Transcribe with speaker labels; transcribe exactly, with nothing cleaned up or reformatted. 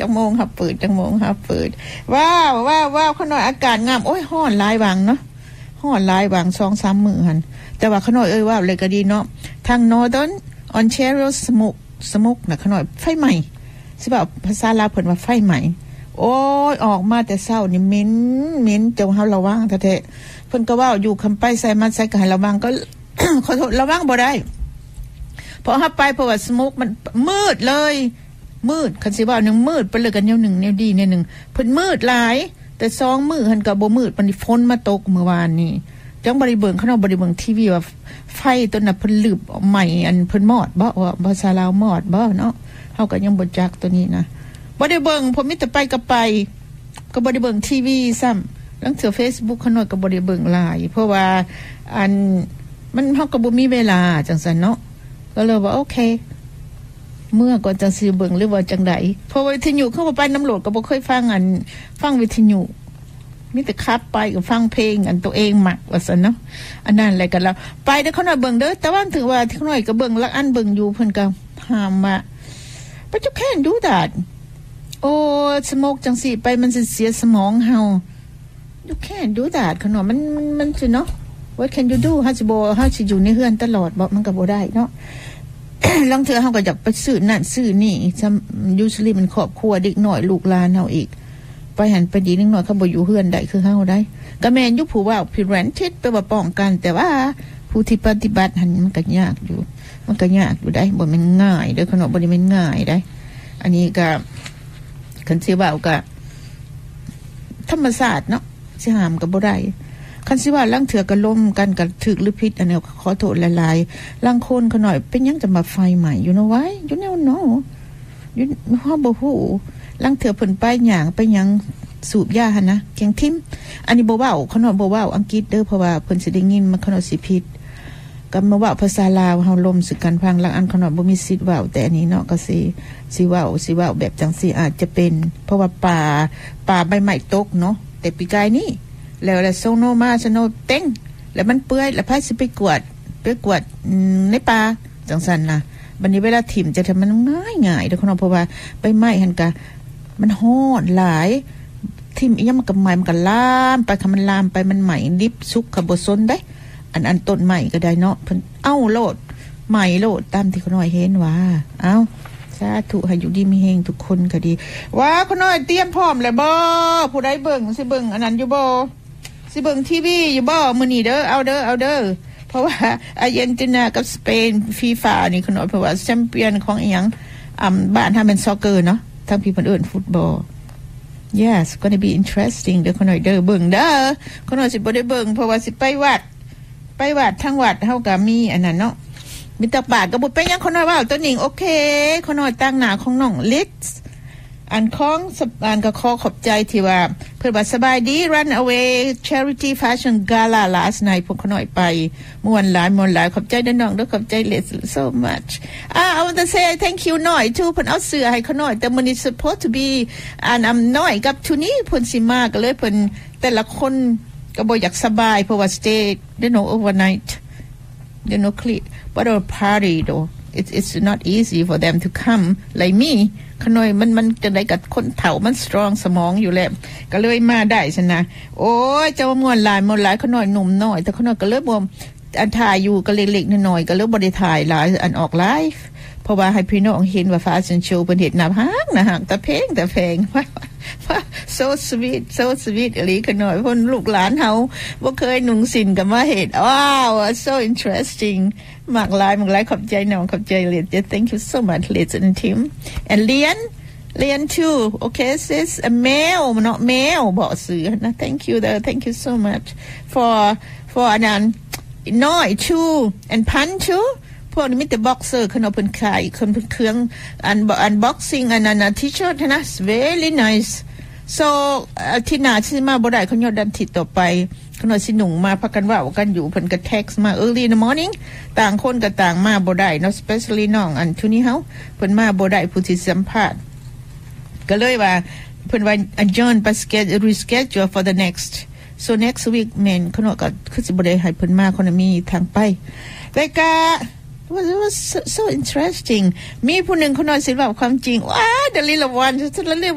Speaker 1: จังโมงครับเปิดจังโมงครับเปิดว้าวว้าวว้าวขน่อยอากาศงามโอ้ยฮ้อนหลายวังเนาะฮ้อนหลายวัง สองสาม มื้อหั่นแต่ว่าขน่อยเอ้ยว้าวเลยก็ดีเนาะทาง Northern Ontario smoke smoke น่ะขน่อยไฟไหม้สิว่าภาษาลาวเพิ่นว่าไฟไหม้โอ้ยออกมาแต่เช้านี่เหม็นเหม็นเจ้าเฮาระวังแท้ๆเพิ่นก็เว้าอยู่คำไปใส่มันใส่ก็ให้ระวังก็ ขอโทษระวังบ่ได้เพราะเฮาไปเพราะว่าสโมกมันมืดเลยมืดคันสิว่านึงมืดไปเลยกันแนวนึงแนวดีแนวนึงเพิ่นมืดหลายแต่สองมื้อหั่นก็บ่มืดปานนี้ฝนมาตกเมื่อวานนี้จังบ่ได้เบิ่งเขาเนาะบ่ได้เบิ่งทีวีว่าไฟตัวน่ะเพิ่นลืบใหม่อันเพิ่นมอดบ่ว่าภาษาลาวมอดบ่เนาะเฮาก็ยังบ่จักตัวนี้นะบ่ได้เบิ่งผมมีแต่ไปก็ไปก็บ่ได้เบิ่งทีวีซ้ำลังเทื่อ Facebook เขาน้อยก็บ่ได้เบิ่งหลายเพราะว่าอันมันเฮาก็บ่มีเวลาจังซั่นเนาะก็เลยว่าโอเคเมื่อก่อนจังสิเบิ่งหรือว่าจังได๋เพราะวิทยุเข้าไปน้ำโหลดก็บ่เคยฟังอันฟังวิทยุมีแต่ขับไปก็ฟังเพลงอันตัวเองมักว่าซั่นเนาะอันนั้นแหละก็แล้วไปเด้อเขาน้อยเบิ่งเด้อแต่ว่าถือว่าเขาน้อยก็เบิ่งละอันเบิ่งอยู่เพิ่นก็ห้ามว่า but you can't do that โอ้สโมกจังสิไปมันสิเสียสมองเฮา you can't do that เขาน้อยมันมันสิเนาะ what can you do เฮาสิบ่เฮาสิอยู่ในเฮือนตลอดบ่มันก็บ่ได้เนาะ ลางเทื่อเฮาก็อยากไปซื้อนั่นซื้อนี่ซัม usually มันครอบครัวเด็กน้อยลูกหลานเฮาอีกไปหันไปดีนิดหน่อยเขาบ่อยู่เฮือนได้คือเฮาได้ก็แม่นอยู่ผู้ว่า prevented แปลว่าป้องกันแต่ว่าผู้ที่ปฏิบัติหันมันก็ยากอยู่มันก็ยากอยู่ได้บ่แม่นง่ายเด้อขนาดบ่ได้แม่นง่ายได้อันนี้ก็คันสิว่าก็ธรรมศาสตร์เนาะสิห้ามก็บ่ได้คันสิว่าลังเถือก็ล้มกันก็ถึกหรือผิดอันนี้ขอโทษหลายๆลังคนเขาหน่อยเป็นหยังจะมาไฟใหม่อยู่เนาะไว้อยู่แนวเนาะอยู่เฮาบ่ฮู้ลังเถือเพิ่นไปหยังไปหยังสูบยาหั่นนะแกงทิมอันนี้บ่เว้าเขาหน่อยบ่เว้าอังกฤษเด้อเพราะว่าเพิ่นสิได้ยินมันเขาหน่อยสิผิดก็มาเว้าภาษาลาวเฮาล้มสึกกันฟังลังอันเขาหน่อยบ่มีสิทธิ์เว้าแต่อันนี้เนาะก็สิสิเว้าสิเว้าแบบจังซี่อาจจะเป็นเพราะว่าป่าป่าใบไม้ตกเนาะแต่ปีกายนี้แล้วแล้วโซโนมาโซโนเต็งแล้วมันเปื่อยแล้วไผสิไปกวดไปกวดในป่าจังซั่นน่ะบัดนี้เวลาถิ่มจะทำมันง่ายๆเด้อเพราะว่าใบไม้หั่นก็มันร้อนหลายถิ่มอีหยังมันก็ไหม้มันก็ลามไปคันมันลามไปมันไหม้ดิบสุกก็บ่สนได้อันอันต้นไม้ก็ได้เนาะเพิ่นเอ้าโลดไหม้โลดตามที่เขาน้อยเห็นว่าเอ้าสาธุให้อยู่ดีมีแฮงทุกคนก็ดีว่าเขาน้อยเตรียมพร้อมแล้วบ่ผู้ใดเบิ่งสิเบิ่งอันนั้นอยู่บ่สิเบิ่งทีวีอยู่บ่มื้อนี้เด้อเอาเด้อเอาเด้อเพราะว่าอาร์เจนตินากับสเปนฟีฟ่านี่เขาน้อยเพราะว่าแชมเปี้ยนของอีหยังอ่าบ้านเฮาเป็นซ็อกเกอร์เนาะทางพี่เพิ่นเอิ้นฟุตบอล yes gonna be interesting เด้อเขาน้อยเด้อเบิ่งเด้อเขาน้อยสิบ่ได้เบิ่งเพราะว่าสิไปวัดไปวัดทางวัดเฮาก็มีอันนั้นเนาะมีตักบาตรก็บ่เป็นหยังเขาน้อยว่าตัวนี้โอเคเขาน้อยตั้งหน้าของน้องลิซอันของอันก็ขอขอบใจที่ว่าเพิ่นว่าสบายดี Run Away Charity Fashion Gala last night พวกเขาน้อยไปม่วนหลายม่วนหลายขอบใจเด้อน้องเด้อขอบใจ Liz so much ah I want to say thank you น้อย too เพิ่นเอาเสื้อให้เขาน้อยแต่มื้อนี้ supposed to be อันอำน้อยกับทุนี้เพิ่นสิมาก็เลยเพิ่นแต่ละคนก็บ่อยากสบายเพราะว่า stay you know overnight you know clean but a party though it's it's not easy for them to come like me ขน้อยมันมันจังได๋กับคนเฒ่ามัน strong สมองอยู่แล้วก็เลยมาได้ซั่นนะโอ้ยเจ้าม่วนหลายม่วนหลายขน้อยหนุ่มน้อยแต่ขน้อยก็เลยบ่อันถ่ายอยู่ก็เล็กๆน้อยๆก็เลยบ่ได้ถ่ายหลายอันออกไลฟ์เพราะว่าให้พี่น้องเห็นว่า Fashion Show เพิ่นเฮ็ดหน้าฮักนะฮักตะเพงตะแพง so sweet so sweet อีหลีขน้อยเพิ่นลูกหลานเฮาบ่เคยนุ่งสินก็มาเฮ็ดว้าว so interesting มากหลายมากหลายขอบใจน้องขอบใจเลียน thank you so much Liz and Tim and Lian Lian too okay sis a male not male บ่ซื้อนะ thank you though thank you so much for for อันนั้นน้อย too and Pan tooพวกนี้มีแต่บ็อกเซอร์ขนมเพิ่นขายคนเพิ่นเครื่องอันอันบ็อกซิ่งอันนั้นทีเชิร์ตนะ very nice so ที่หน้าที่มาบ่ได้เขายอดดันทิศต่อไปขนมสิหนุ่งมาพักกันว่ากันอยู่เพิ่นก็ text มา early in the morning ต่างคนก็ต่างมาบ่ได้เนาะ especially น้องอันทุนี้เฮาเพิ่นมาบ่ได้ผู้ที่สัมภาษณ์ก็เลยว่าเพิ่นว่า adjourn ไป schedule reschedule for the next so next week แม่นขนมก็คือสิบ่ได้ให้เพิ่นมาคนมีทางไปแต่ก็ It was, it was so, so interesting มีผู้หนึ่งเขาน้อยสิว่าความจริงว้า the little one just a little